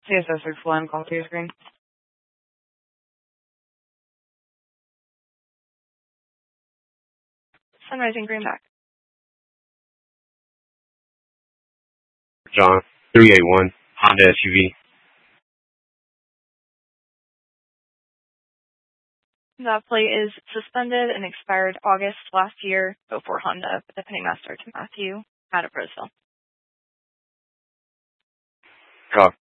CSS or full call to your screen. Sunrise and Greenback. John, 381, Honda SUV. That plate is suspended and expired August last year before Honda, with the penny master to Matthew out of Roseville. Copy.